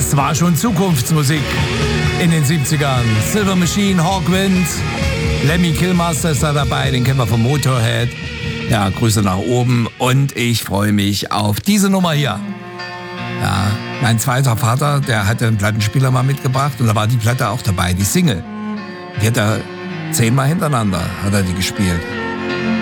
Das war schon Zukunftsmusik in den 70ern. Silver Machine, Hawkwind, Lemmy Kilmister ist da dabei, den kennen wir vom Motorhead. Ja, Grüße nach oben und ich freue mich auf diese Nummer hier. Ja, mein zweiter Vater, der hatte einen Plattenspieler mal mitgebracht und da war die Platte auch dabei, die Single. Die hat er 10-mal hintereinander, hat er die gespielt.